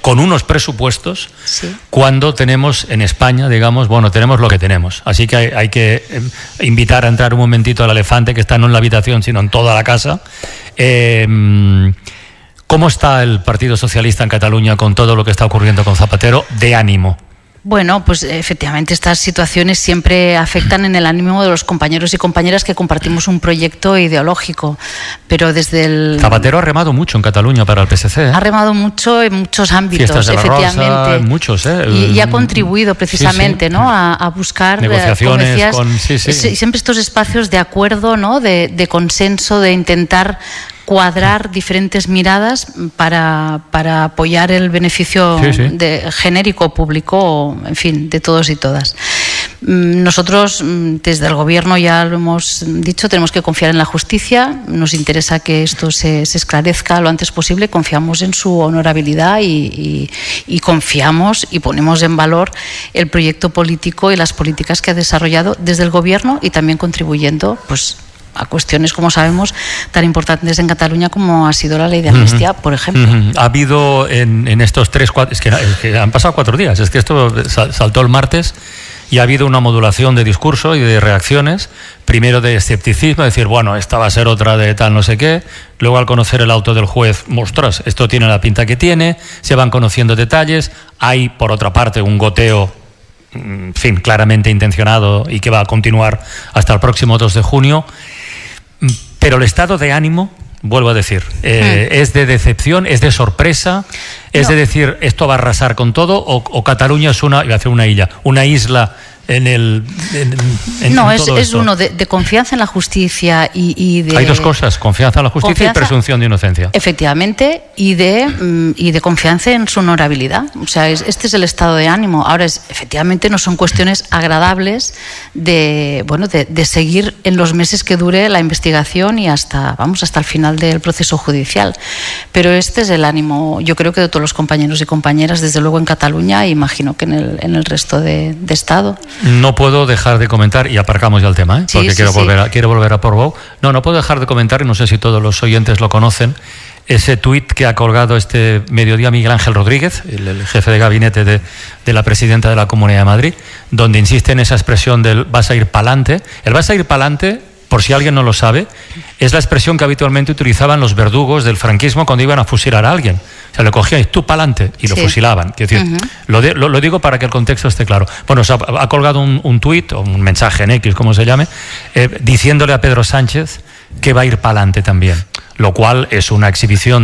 con unos presupuestos, cuando tenemos en España, digamos, bueno, tenemos lo que tenemos. Así que hay que invitar a entrar un momentito al elefante, que está no en la habitación, sino en toda la casa. ¿Cómo está el Partido Socialista en Cataluña con todo lo que está ocurriendo con Zapatero de ánimo? Bueno, pues efectivamente estas situaciones siempre afectan en el ánimo de los compañeros y compañeras que compartimos un proyecto ideológico, pero desde el... Zapatero ha remado mucho en Cataluña para el PSC, ¿eh? Ha remado mucho en muchos ámbitos, Fiestas de la efectivamente. Rosa, en muchos, y ha contribuido precisamente, ¿no? a buscar negociaciones siempre estos espacios de acuerdo, ¿no? de consenso, de intentar cuadrar diferentes miradas para apoyar el beneficio genérico, público, en fin, de todos y todas. Nosotros, desde el Gobierno, ya lo hemos dicho, tenemos que confiar en la justicia, nos interesa que esto se esclarezca lo antes posible, confiamos en su honorabilidad y confiamos y ponemos en valor el proyecto político y las políticas que ha desarrollado desde el Gobierno y también contribuyendo, pues, a cuestiones, como sabemos, tan importantes en Cataluña como ha sido la ley de amnistía, por ejemplo. Ha habido en estos 3-4... Es que han pasado 4 días, es que esto saltó el martes y ha habido una modulación de discurso y de reacciones, primero de escepticismo, decir, bueno, esta va a ser otra de tal no sé qué, luego al conocer el auto del juez, ostras, esto tiene la pinta que tiene, se van conociendo detalles, hay, por otra parte, un goteo, en fin, claramente intencionado y que va a continuar hasta el próximo 2 de junio. Pero el estado de ánimo, vuelvo a decir, ¿es de decepción, es de sorpresa, es de decir esto va a arrasar con todo, o Cataluña es una isla en el... No, es uno de confianza en la justicia y de... Hay dos cosas, confianza en la justicia y presunción de inocencia. Efectivamente, y de confianza en su honorabilidad. O sea, este es el estado de ánimo. Ahora, efectivamente, no son cuestiones agradables de seguir en los meses que dure la investigación y hasta el final del proceso judicial. Pero este es el ánimo, yo creo que de todos los compañeros y compañeras, desde luego en Cataluña, e imagino que en el resto de Estado. No puedo dejar de comentar, y aparcamos ya el tema, porque quiero volver a Portbou. No puedo dejar de comentar, y no sé si todos los oyentes lo conocen, ese tuit que ha colgado este mediodía Miguel Ángel Rodríguez, el jefe de gabinete de la presidenta de la Comunidad de Madrid, donde insiste en esa expresión del vas a ir pa'lante. El vas a ir pa'lante, por si alguien no lo sabe, es la expresión que habitualmente utilizaban los verdugos del franquismo cuando iban a fusilar a alguien. O sea, le cogían y tú pa'lante y lo fusilaban. Es decir, lo digo para que el contexto esté claro. Bueno, ha colgado un tuit o un mensaje en X, como se llame, diciéndole a Pedro Sánchez que va a ir pa'lante también. Lo cual es una exhibición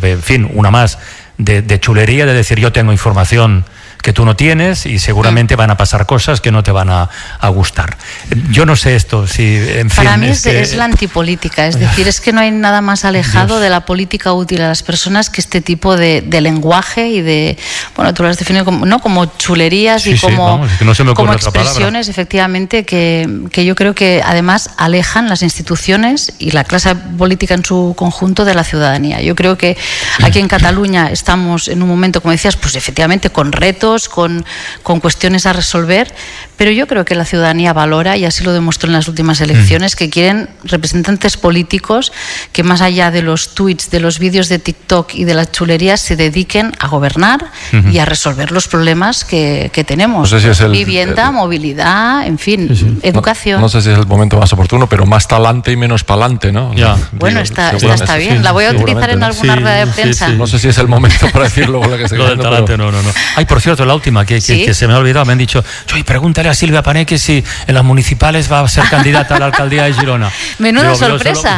una más de chulería, de decir yo tengo información que tú no tienes y seguramente van a pasar cosas que no te van a gustar. Yo no sé esto, si... Para mí es la antipolítica, es decir, es que no hay nada más alejado de la política útil a las personas que este tipo de lenguaje y de... Bueno, tú lo has definido como chulerías y como expresiones, efectivamente, que yo creo que además alejan las instituciones y la clase política en su conjunto de la ciudadanía. Yo creo que aquí en Cataluña estamos en un momento, como decías, pues efectivamente con retos, con cuestiones a resolver, pero yo creo que la ciudadanía valora, y así lo demostró en las últimas elecciones, que quieren representantes políticos que más allá de los tuits, de los vídeos de TikTok y de las chulerías se dediquen a gobernar y a resolver los problemas que tenemos. No sé si es vivienda, movilidad, en fin, educación. No sé si es el momento más oportuno, pero más talante y menos pa'lante, ¿no? Ya. Bueno, está bien. La voy a utilizar en alguna rueda de prensa. No sé si es el momento para decirlo. Lo del talante, no. Ay, por cierto, la última, que se me ha olvidado, me han dicho, pregúntale a Silvia Paneque si en las municipales va a ser candidata a la alcaldía de Girona. Menuda sorpresa.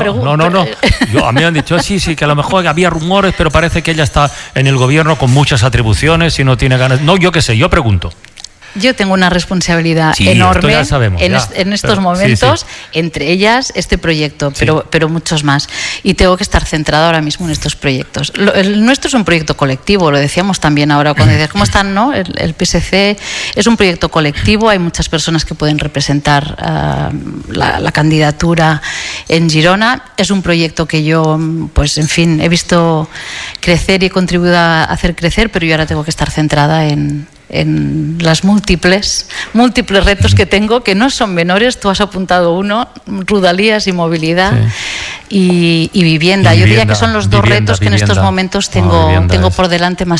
A mí me han dicho, sí, que a lo mejor había rumores, pero parece que ella está en el gobierno con muchas atribuciones y no tiene ganas. No, yo qué sé, yo pregunto. Yo tengo una responsabilidad enorme en estos momentos, entre ellas este proyecto, pero muchos más. Y tengo que estar centrada ahora mismo en estos proyectos. El nuestro es un proyecto colectivo, lo decíamos también ahora cuando decías, ¿cómo están? ¿No? El PSC es un proyecto colectivo, hay muchas personas que pueden representar la candidatura en Girona. Es un proyecto que yo, pues en fin, he visto crecer y he contribuido a hacer crecer, pero yo ahora tengo que estar centrada en las múltiples retos que tengo, que no son menores. Tú has apuntado uno, Rodalies y movilidad y vivienda. Yo diría que son los dos retos que en estos momentos tengo por delante más